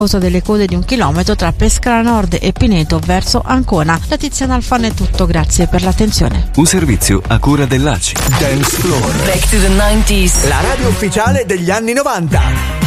causa delle code di 1 chilometro tra Pescara Nord e Pineto verso Ancona. Da Tiziana Alfano è tutto, grazie per l'attenzione. Un servizio a cura dell'ACI. Dance Floor. Back to the 90s. La radio ufficiale degli anni 90.